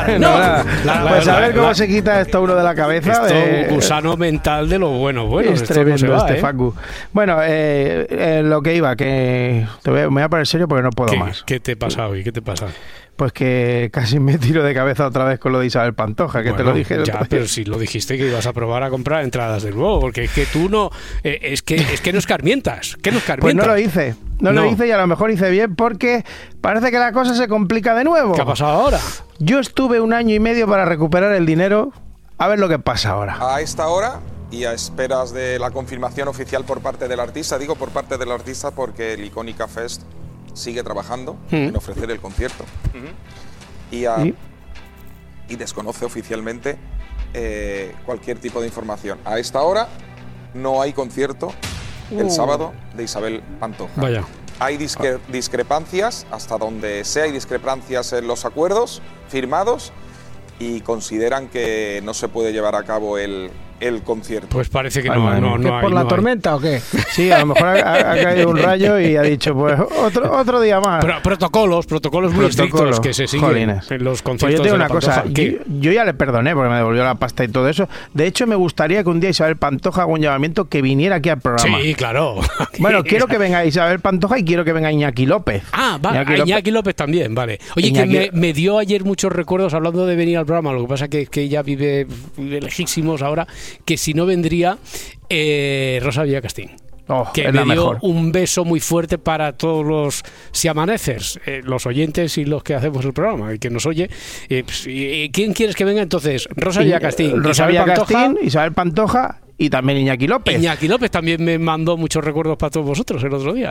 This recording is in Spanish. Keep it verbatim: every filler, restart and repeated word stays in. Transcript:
No, no. La, la, pues a ver cómo la, se quita esto uno de la cabeza. Esto de, gusano mental de lo bueno, bueno. Es tremendo no va, este ¿eh? Facu. Bueno, eh, eh, lo que iba, que te voy a, me voy a poner serio porque no puedo ¿Qué, más. ¿Qué te pasa hoy? ¿Qué te pasa? Pues que casi me tiro de cabeza otra vez con lo de Isabel Pantoja, que bueno, te lo dije. Ya, pero si lo dijiste que ibas a probar a comprar entradas de nuevo, porque es que tú no, eh, es que es que no escarmientas, que no escarmientas. Pues no lo hice, no, no lo hice y a lo mejor hice bien porque parece que la cosa se complica de nuevo. ¿Qué ha pasado ahora? Yo estuve un año y medio para recuperar el dinero, a ver lo que pasa ahora. A esta hora y a esperas de la confirmación oficial por parte del artista, digo por parte del artista porque el Icónica Fest sigue trabajando ¿Mm? en ofrecer el concierto uh-huh. y, a, ¿Y? y desconoce oficialmente eh, cualquier tipo de información. A esta hora no hay concierto uh. el sábado de Isabel Pantoja. Vaya. Hay discre- discrepancias, hasta donde sea hay discrepancias en los acuerdos firmados y consideran que no se puede llevar a cabo el, el concierto. Pues parece que Ay, no, madre, no, no, ¿que hay, ¿Por la no tormenta hay. o qué? Sí, a lo mejor ha, ha caído un rayo y ha dicho, pues otro otro día más. Pero, protocolos, protocolos muy Protocolo. estrictos que se siguen Jolines. en los conciertos. Pues yo tengo de la una cosa, yo, yo ya le perdoné porque me devolvió la pasta y todo eso. De hecho, me gustaría que un día Isabel Pantoja haga un llamamiento que viniera aquí al programa. Sí, claro. Bueno, quiero que venga Isabel Pantoja y quiero que venga Iñaki López. Ah, vale, Iñaki López, Iñaki López también, vale. Oye, Iñaki... que me, me dio ayer muchos recuerdos hablando de venir al programa, lo que pasa que, que ella vive lejísimos ahora, que si no vendría eh, Rosa Villacastín. Oh, que me dio mejor. un beso muy fuerte para todos los siamanecers, eh, los oyentes y los que hacemos el programa, y que nos oye. Eh, pues, ¿Quién quieres que venga entonces? Rosa Villacastín, Rosa Isabel Villacastín, Pantoja, Isabel Pantoja y también Iñaki López. Iñaki López también me mandó muchos recuerdos para todos vosotros el otro día.